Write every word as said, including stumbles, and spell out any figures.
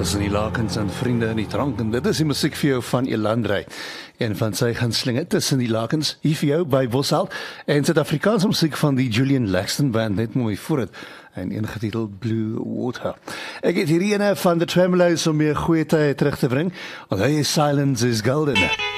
Tussen die lakens en vriende in die drank, en dit is die musiek vir jou van Elandrey. Een van sy gunstelinge tussen die lakens, hier vir jou by Bosheld, en Suid-Afrikaanse musiek van die Julian Laxton Band, net mooi voor het, en een getiteld Blue Water. Ek het hierdie ene van The Tremolos om meer goeie tye terug te bring, want hy is Silence is Golden.